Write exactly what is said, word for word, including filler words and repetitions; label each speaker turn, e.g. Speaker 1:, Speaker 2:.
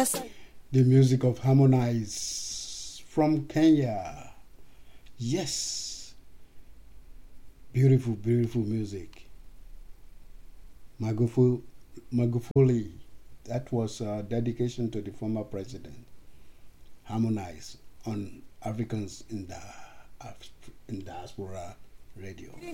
Speaker 1: The music of Harmonize from Kenya. Yes. Beautiful, beautiful music. Magufuli. Magufuli. That was a dedication to the former president. Harmonize on Africans in the in diaspora radio.